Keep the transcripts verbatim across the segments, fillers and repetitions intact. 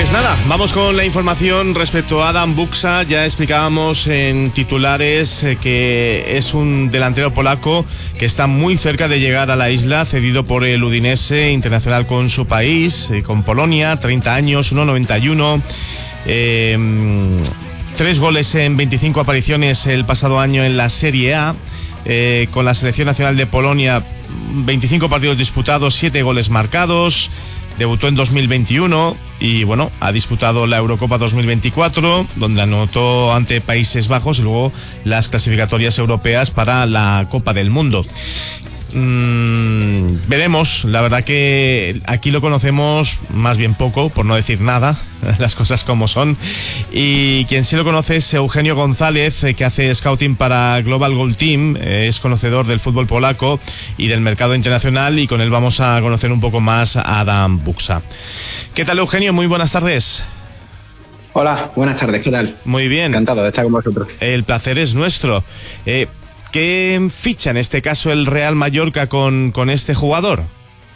Pues nada, vamos con la información respecto a Adam Buksa. Ya explicábamos en titulares eh, que es un delantero polaco que está muy cerca de llegar a la isla, cedido por el Udinese, internacional con su país, eh, con Polonia, treinta años, uno noventa y uno. Eh, tres goles en veinticinco apariciones el pasado año en la Serie A. Eh, con la selección nacional de Polonia, veinticinco partidos disputados, siete goles marcados. Debutó en dos mil veintiuno y bueno, ha disputado la Eurocopa dos mil veinticuatro, donde anotó ante Países Bajos, y luego las clasificatorias europeas para la Copa del Mundo. Mm, veremos, la verdad que aquí lo conocemos más bien poco, por no decir nada, las cosas como son, y quien sí lo conoce es Eugenio González, eh, que hace scouting para Global Goal Team, eh, es conocedor del fútbol polaco y del mercado internacional, y con él vamos a conocer un poco más a Adam Buksa. ¿Qué tal, Eugenio? Muy buenas tardes. Hola, buenas tardes, ¿qué tal? Muy bien. Encantado de estar con vosotros. El placer es nuestro. Eh, ¿Qué ficha en este caso el Real Mallorca con, con este jugador?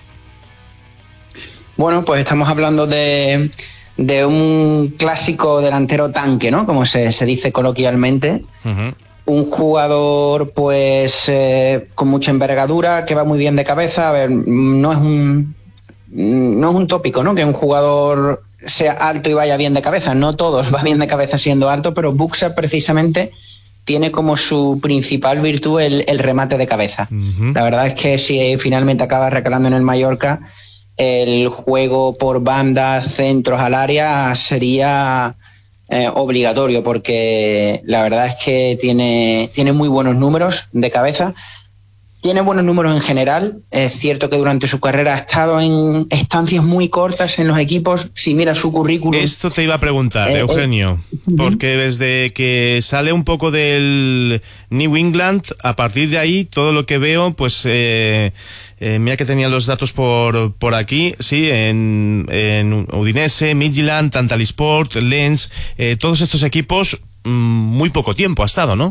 Bueno, pues estamos hablando de, de un clásico delantero tanque, ¿no? Como se, se dice coloquialmente. Uh-huh. Un jugador, pues, eh, con mucha envergadura, que va muy bien de cabeza. A ver, no es un, no es un tópico, ¿no? Que un jugador sea alto y vaya bien de cabeza. No todos van bien de cabeza siendo alto, pero Buksa precisamente tiene como su principal virtud el, el remate de cabeza. Uh-huh. La verdad es que si finalmente acaba recalando en el Mallorca, el juego por bandas, centros al área sería eh, obligatorio, porque la verdad es que tiene, tiene muy buenos números de cabeza. Tiene buenos números en general. Es cierto que durante su carrera ha estado en estancias muy cortas en los equipos. Si miras su currículum... Esto te iba a preguntar, eh, Eugenio, eh, porque desde que sale un poco del New England, a partir de ahí, todo lo que veo, pues... Eh, eh, mira que tenía los datos por, por aquí, sí, en, en Udinese, Midtjylland, Antalyasport, Lens, eh, todos estos equipos, mmm, muy poco tiempo ha estado, ¿no?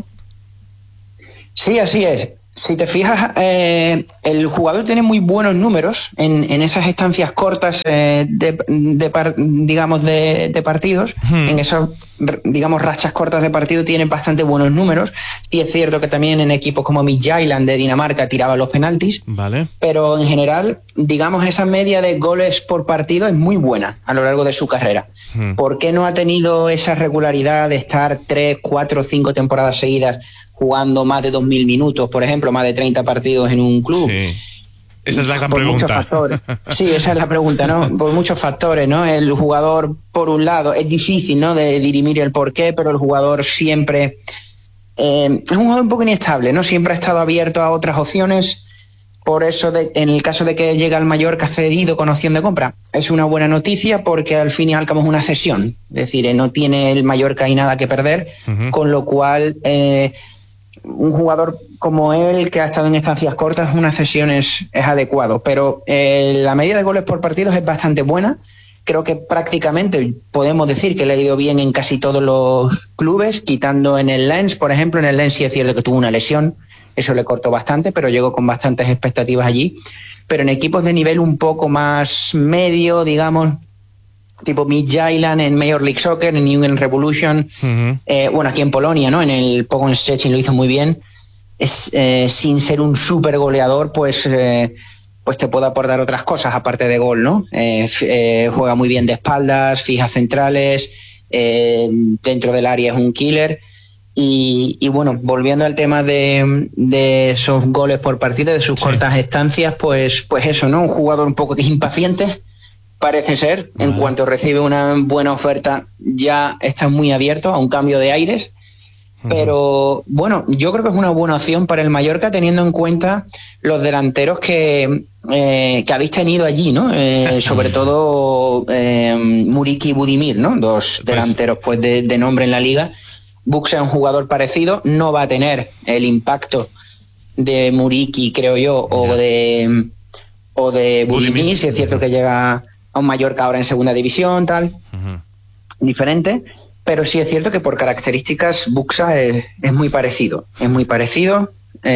Sí, así es. Si te fijas, eh, el jugador tiene muy buenos números en, en esas estancias cortas, eh, de, de par, digamos, de, de partidos. Hmm. En esas, digamos, rachas cortas de partido tiene bastante buenos números. Y es cierto que también en equipos como Midtjylland de Dinamarca tiraba los penaltis. Vale. Pero en general, digamos, esa media de goles por partido es muy buena a lo largo de su carrera. Hmm. ¿Por qué no ha tenido esa regularidad de estar tres, cuatro, cinco temporadas seguidas jugando más de dos mil minutos, por ejemplo, más de treinta partidos en un club? Sí. Esa es la gran por pregunta. Muchos factores. Sí, esa es la pregunta, ¿no? Por muchos factores, ¿no? El jugador, por un lado, es difícil, ¿no?, de dirimir el porqué, pero el jugador siempre eh, es un jugador un poco inestable, ¿no? Siempre ha estado abierto a otras opciones. Por eso, de, en el caso de que llegue al Mallorca cedido con opción de compra, es una buena noticia, porque al fin y al cabo es una cesión. Es decir, eh, no tiene el Mallorca ahí nada que perder, uh-huh. Con lo cual... Eh, un jugador como él, que ha estado en estancias cortas, una cesión es, es adecuado, pero eh, la medida de goles por partidos es bastante buena. Creo que prácticamente podemos decir que le ha ido bien en casi todos los clubes, quitando en el Lens, por ejemplo. En el Lens sí es cierto que tuvo una lesión, eso le cortó bastante, pero llegó con bastantes expectativas allí. Pero en equipos de nivel un poco más medio, digamos, tipo Midtjylland en Major League Soccer, en New England Revolution, uh-huh. eh, bueno, aquí en Polonia, ¿no? En el Pogoń Szczecin lo hizo muy bien. Es, eh, sin ser un súper goleador, pues, eh, pues te puede aportar otras cosas aparte de gol, ¿no? Eh, eh, juega muy bien de espaldas, fija centrales, eh, dentro del área es un killer. Y, y bueno, volviendo al tema de, de esos goles por partido, de sus sí. cortas estancias, pues, pues eso, ¿no? Un jugador un poco que es impaciente, parece ser. Vale. En cuanto recibe una buena oferta, ya está muy abierto a un cambio de aires. Uh-huh. Pero bueno, yo creo que es una buena opción para el Mallorca, teniendo en cuenta los delanteros que, eh, que habéis tenido allí, ¿no? Eh, sobre todo eh, Muriqi y Budimir, ¿no? Dos delanteros pues de, de nombre en la liga. Buksa es un jugador parecido, no va a tener el impacto de Muriqi, creo yo, o de, o de Budimir, Budimir. Si es cierto uh-huh. que llega a un Mallorca ahora en segunda división, tal, uh-huh. diferente, pero sí es cierto que por características Buksa es, es muy parecido, es muy parecido,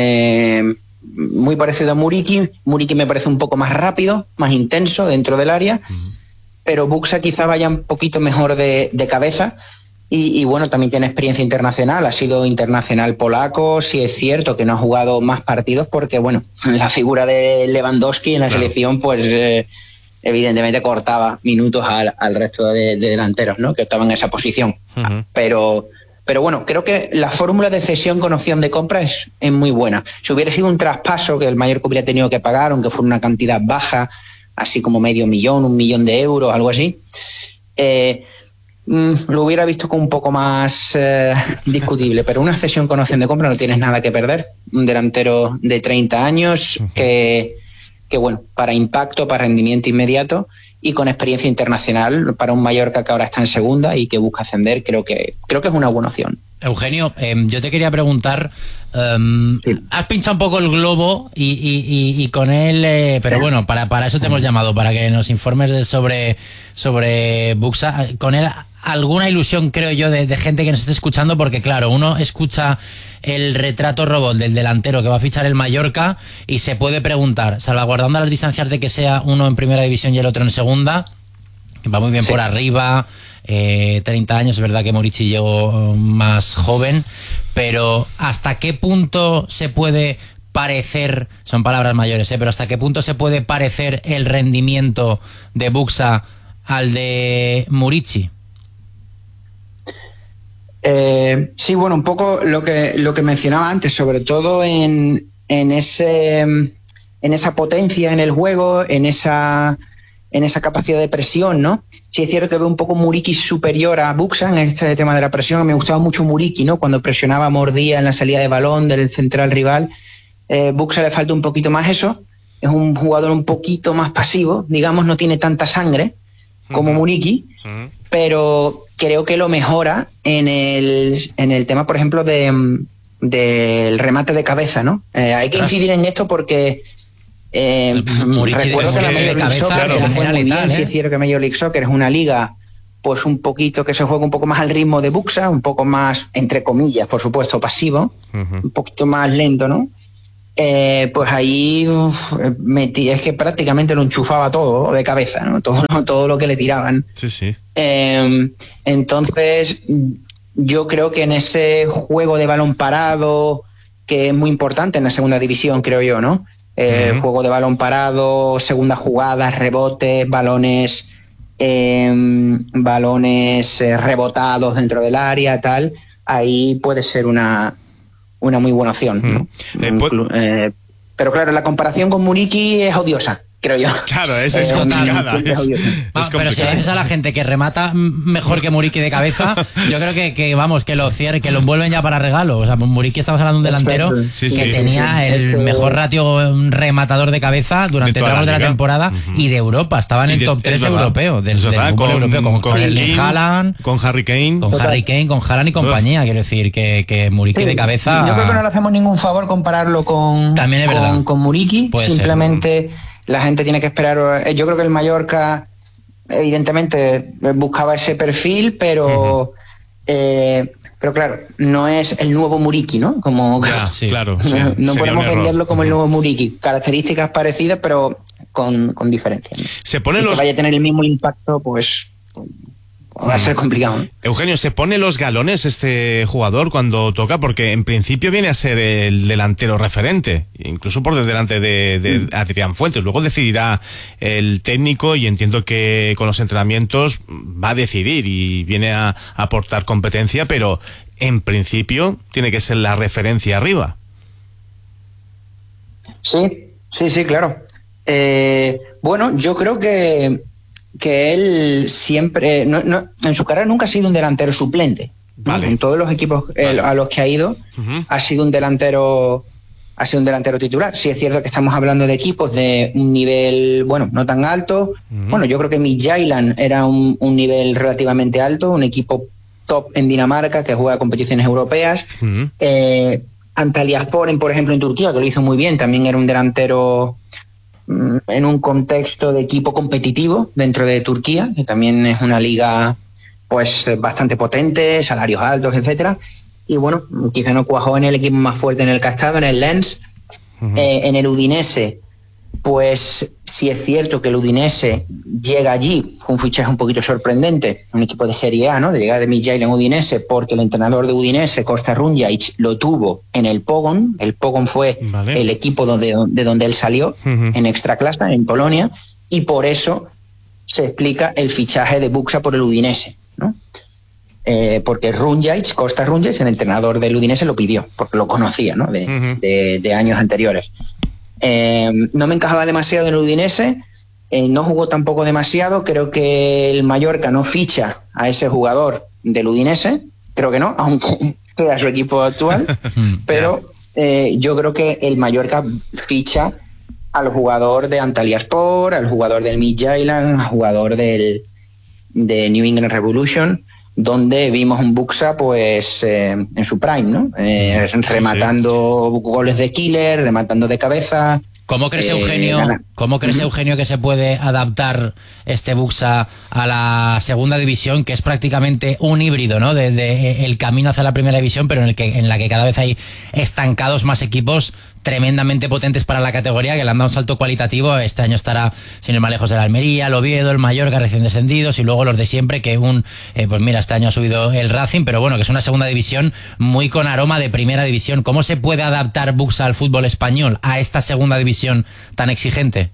eh, muy parecido a Muriqi. Muriqui me parece un poco más rápido, más intenso dentro del área, uh-huh. pero Buxa quizá vaya un poquito mejor de, de cabeza. Y, y bueno, también tiene experiencia internacional, ha sido internacional polaco, sí es cierto que no ha jugado más partidos porque, bueno, la figura de Lewandowski en la claro. selección, pues eh, evidentemente cortaba minutos al, al resto de, de delanteros, ¿no? Que estaban en esa posición. Uh-huh. Pero, pero bueno, creo que la fórmula de cesión con opción de compra es, es muy buena. Si hubiera sido un traspaso que el Mallorca hubiera tenido que pagar, aunque fuera una cantidad baja, así como medio millón, un millón de euros, algo así, eh, Mm, lo hubiera visto con un poco más eh, discutible, pero una cesión con opción de compra no tienes nada que perder. Un delantero de treinta años que, que bueno, para impacto, para rendimiento inmediato y con experiencia internacional para un Mallorca que ahora está en segunda y que busca ascender, creo que creo que es una buena opción. Eugenio, eh, yo te quería preguntar, um, sí. has pinchado un poco el globo y, y, y, y con él, eh, pero sí. bueno, para, para eso te hemos llamado, para que nos informes de sobre, sobre Buxa. Con él alguna ilusión, creo yo, de, de gente que nos esté escuchando, porque claro, uno escucha el retrato robot del delantero que va a fichar el Mallorca y se puede preguntar, salvaguardando las distancias de que sea uno en primera división y el otro en segunda, que va muy bien sí. por arriba, eh, treinta años, es verdad que Muriqi llegó más joven, pero ¿hasta qué punto se puede parecer, son palabras mayores, ¿eh? pero ¿hasta qué punto se puede parecer el rendimiento de Buxa al de Muriqi? Eh, sí, bueno, un poco lo que lo que mencionaba antes, sobre todo en, en ese en esa potencia en el juego, en esa en esa capacidad de presión, ¿no? Sí es cierto que veo un poco Muriqi superior a Buxa en este tema de la presión. Me gustaba mucho Muriqui, ¿no? Cuando presionaba, mordía en la salida de balón del central rival. Eh, Buxa le falta un poquito más eso. Es un jugador un poquito más pasivo, digamos, no tiene tanta sangre como uh-huh. Muriqui, uh-huh. pero creo que lo mejora en el, en el tema, por ejemplo, de del remate de cabeza, ¿no? Eh, hay que incidir en esto porque eh, recuerdo que la Major League Soccer la juega muy bien, sí es cierto que Major League Soccer es una liga pues un poquito que se juega un poco más al ritmo de Buxa, un poco más, entre comillas, por supuesto, pasivo, uh-huh. un poquito más lento, ¿no? Eh, pues ahí uf, metí, es que prácticamente lo enchufaba todo de cabeza, ¿no? Todo, todo lo que le tiraban. Sí, sí. Eh, entonces, yo creo que en ese juego de balón parado, que es muy importante en la segunda división, creo yo, ¿no? Eh, uh-huh. Juego de balón parado, segunda jugada, rebotes, balones, eh, balones eh, rebotados dentro del área, tal. Ahí puede ser una una muy buena opción, ¿no? Mm. Eh, pues... eh, pero claro, la comparación con Muriqui es odiosa, creo yo. Claro, es, es eh, complicada. Es, es, es ah, pero si le dices a la gente que remata mejor que Muriqui de cabeza, yo creo que, que vamos, que lo cierre, que lo envuelven ya para regalo. O sea, Muriqui, estamos hablando de un delantero sí, sí, que sí, tenía sí, sí. el mejor ratio rematador de cabeza durante tramos de, la, de la temporada uh-huh. y de Europa. Estaba en el de, top tres europeo, del, del fútbol europeo, con, con, con el Haaland, con Harry Kane, con Total. Harry Kane, con Haaland y compañía. Uh. Quiero decir que, que Muriqui sí, de cabeza. Yo creo que no le hacemos ningún favor compararlo con, También es con, verdad. con Muriqui. Puede Simplemente. Ser. La gente tiene que esperar. Yo creo que el Mallorca, evidentemente, buscaba ese perfil, pero, uh-huh. eh, pero claro, no es el nuevo Muriqui, ¿no? Como ya, sí, claro, no, sí, no podemos venderlo como uh-huh. el nuevo Muriqui. Características parecidas, pero con, con diferencias, ¿no? Se pone y los... que vaya a tener el mismo impacto, pues va a ser complicado, ¿no? Eugenio, ¿se pone los galones este jugador cuando toca? Porque en principio viene a ser el delantero referente, incluso por delante de, de mm. Adrián Fuentes. Luego decidirá el técnico y entiendo que con los entrenamientos va a decidir y viene a, a aportar competencia, pero en principio tiene que ser la referencia arriba. Sí, sí, sí, claro. Eh, bueno, yo creo que que él siempre, no, no, en su carrera nunca ha sido un delantero suplente. Vale. En todos los equipos vale. a los que ha ido, uh-huh. ha sido un delantero, ha sido un delantero titular. Sí es cierto que estamos hablando de equipos de un nivel, bueno, no tan alto. Uh-huh. Bueno, yo creo que Midtjylland era un, un nivel relativamente alto, un equipo top en Dinamarca que juega competiciones europeas. Uh-huh. Eh, Antalyaspor, por ejemplo, en Turquía, que lo hizo muy bien, también era un delantero en un contexto de equipo competitivo dentro de Turquía, que también es una liga pues bastante potente, salarios altos, etcétera. Y bueno, quizá no cuajó en el equipo más fuerte en el que ha estado, en el Lens. Uh-huh. eh, en el Udinese pues sí es cierto que el Udinese llega allí, fue un fichaje un poquito sorprendente, un equipo de Serie A, ¿no? De llegar de Midtjylland a Udinese, porque el entrenador de Udinese, Kosta Runjaic, lo tuvo en el Pogoń. El Pogoń fue vale. el equipo donde, de donde él salió, uh-huh. en Ekstraklasa, en Polonia, y por eso se explica el fichaje de Buksa por el Udinese, ¿no? Eh, porque Runjaic, Kosta Runjaic, el entrenador del Udinese, lo pidió, porque lo conocía, ¿no? De, uh-huh. de, de años anteriores. Eh, no me encajaba demasiado en el Udinese, eh, no jugó tampoco demasiado. Creo que el Mallorca no ficha a ese jugador del Udinese, creo que no, aunque sea su equipo actual, pero eh, yo creo que el Mallorca ficha al jugador de Antalyaspor, al jugador del Midtjylland, al jugador del de New England Revolution, donde vimos un Buksa pues eh, en su prime, ¿no? Eh, rematando sí. goles de killer, rematando de cabeza. ¿Cómo crees, eh, Eugenio, ¿cómo crees uh-huh. Eugenio, que se puede adaptar este Buksa a la segunda división, que es prácticamente un híbrido, ¿no? De, de el camino hacia la primera división, pero en el que en la que cada vez hay estancados más equipos tremendamente potentes para la categoría, que le han dado un salto cualitativo? Este año estará, sin ir más lejos, el Almería, el Oviedo, el Mallorca recién descendidos, y luego los de siempre, que un eh, pues mira, este año ha subido el Racing, pero bueno, que es una segunda división muy con aroma de primera división. ¿Cómo se puede adaptar Buksa al fútbol español, a esta segunda división tan exigente?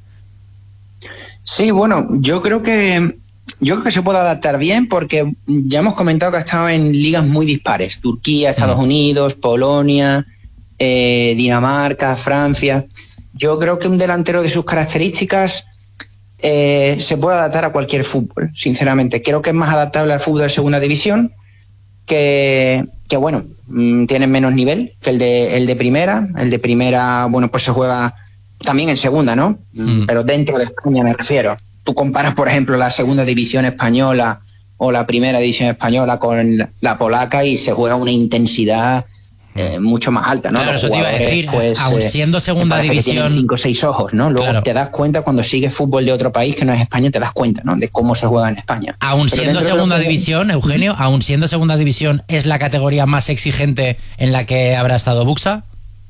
Sí, bueno, yo creo que yo creo que se puede adaptar bien, porque ya hemos comentado que ha estado en ligas muy dispares: Turquía, Estados Unidos, Polonia, Eh, Dinamarca, Francia. Yo creo que un delantero de sus características eh, se puede adaptar a cualquier fútbol, sinceramente. Creo que es más adaptable al fútbol de segunda división, que, que bueno, mmm, tiene menos nivel que el de, el de primera. El de primera, bueno, pues se juega también en segunda, ¿no? Mm. Pero dentro de España, me refiero. Tú comparas, por ejemplo, la segunda división española o la primera división española con la polaca y se juega una intensidad Eh, mucho más alta, ¿no? Claro, eso te iba a decir, pues, aun siendo segunda división, cinco o seis ojos, ¿no? Luego claro. te das cuenta, cuando sigues fútbol de otro país que no es España, te das cuenta, ¿no? De cómo se juega en España. Aun Pero siendo segunda de división, Eugenio, ¿Mm? aun siendo segunda división, ¿es la categoría más exigente en la que habrá estado Buksa?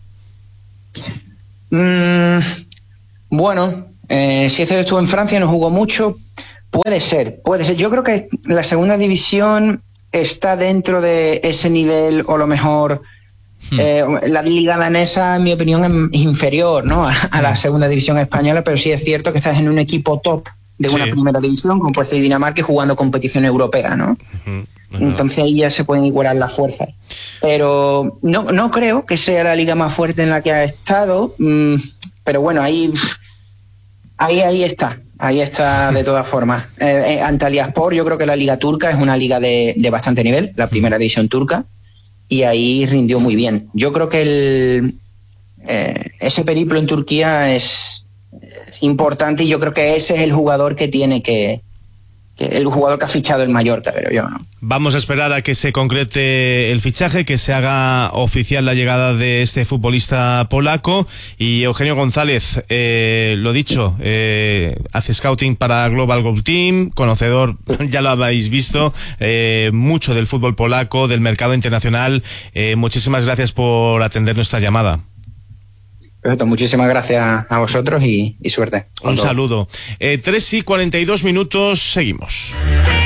Mm, bueno, eh, si este estuvo en Francia, no jugó mucho. Puede ser, puede ser. Yo creo que la segunda división está dentro de ese nivel, o lo mejor. Hmm. Eh, la liga danesa, en mi opinión, es inferior, ¿no? a, a la segunda división española, pero sí es cierto que estás en un equipo top de una sí. primera división, como puede ser Dinamarca, y jugando competición europea, ¿no? Uh-huh. Uh-huh. Entonces ahí ya se pueden igualar las fuerzas. Pero no, no creo que sea la liga más fuerte en la que ha estado, mmm, pero bueno, ahí, ahí, ahí está. Ahí está de todas formas. Eh, eh, Antalyaspor, yo creo que la liga turca es una liga de, de bastante nivel, la primera división turca, y ahí rindió muy bien. Yo creo que el, eh, ese periplo en Turquía es importante, y yo creo que ese es el jugador que tiene que, que el jugador que ha fichado el Mallorca, pero yo no. Vamos a esperar a que se concrete el fichaje, que se haga oficial la llegada de este futbolista polaco. Y Eugenio González, eh, lo dicho, eh, hace scouting para Global Goal Team, conocedor, ya lo habéis visto, eh, mucho del fútbol polaco, del mercado internacional. Eh, muchísimas gracias por atender nuestra llamada. Perfecto, muchísimas gracias a vosotros y, y suerte. Un saludo. Eh, tres y cuarenta y dos minutos, seguimos.